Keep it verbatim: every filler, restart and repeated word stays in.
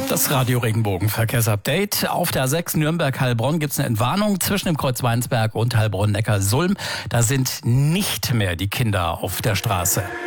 Das Radio Regenbogen Verkehrsupdate. Auf der A sechs Nürnberg-Heilbronn gibt es eine Entwarnung zwischen dem Kreuz Weinsberg und Heilbronn-Neckarsulm. Da sind nicht mehr die Kinder auf der Straße.